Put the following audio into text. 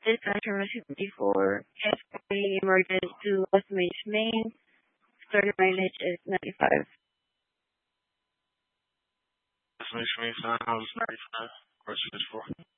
This action was 54. Cascade emerges to Westmead Main. Starting mileage is 95. Westmead Main, 95. Question is for.